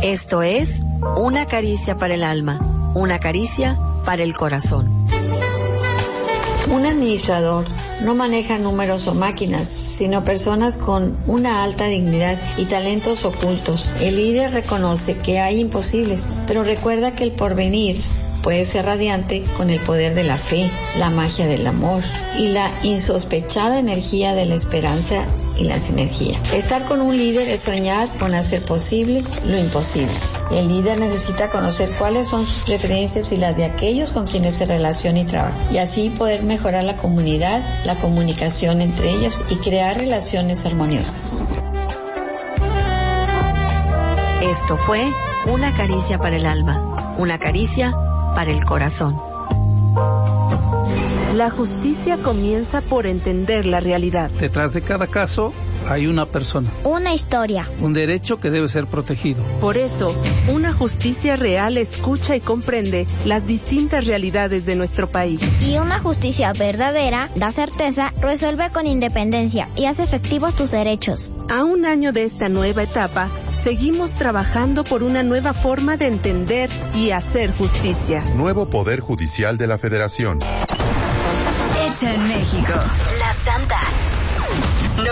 Esto es Una caricia para el alma, una caricia para el corazón. Un administrador no maneja números o máquinas, sino personas con una alta dignidad y talentos ocultos. El líder reconoce que hay imposibles, pero recuerda que el porvenir puede ser radiante con el poder de la fe, la magia del amor y la insospechada energía de la esperanza y la sinergia. Estar con un líder es soñar con hacer posible lo imposible. El líder necesita conocer cuáles son sus preferencias y las de aquellos con quienes se relaciona y trabaja, y así poder mejorar la comunidad, la comunicación entre ellos y crear relaciones armoniosas. Esto fue Una caricia para el alma, una caricia para el corazón. La justicia comienza por entender la realidad. Detrás de cada caso hay una persona. Una historia. Un derecho que debe ser protegido. Por eso, una justicia real escucha y comprende las distintas realidades de nuestro país. Y una justicia verdadera da certeza, resuelve con independencia y hace efectivos tus derechos. A un año de esta nueva etapa, seguimos trabajando por una nueva forma de entender y hacer justicia. Nuevo Poder Judicial de la Federación. Hecha en México. La Santa